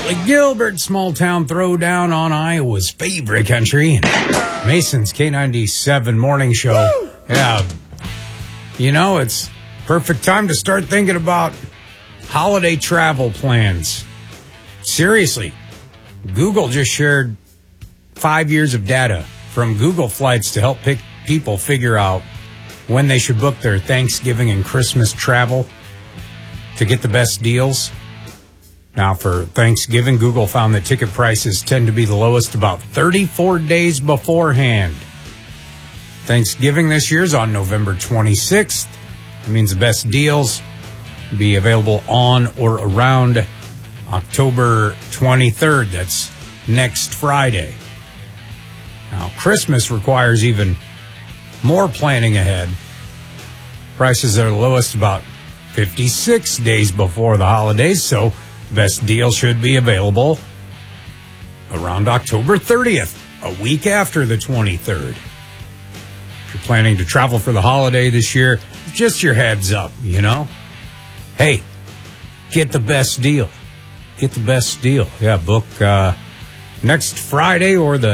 Bartlett Gilbert, small town throwdown on Iowa's favorite country. Mason's K97 morning show. Woo! Yeah. You know, it's perfect time to start thinking about holiday travel plans. Seriously, Google just shared 5 years of data from Google Flights to help people figure out when they should book their Thanksgiving and Christmas travel to get the best deals. Now, for Thanksgiving, Google found that ticket prices tend to be the lowest about 34 days beforehand. Thanksgiving this year is on November 26th. That means the best deals will be available on or around October 23rd. That's next Friday. Now, Christmas requires even more planning ahead. Prices are lowest about 56 days before the holidays, so best deal should be available around October 30th, a week after the 23rd. If you're planning to travel for the holiday this year, just your heads up, you know? Hey, get the best deal. Get the best deal. Yeah, book next Friday or the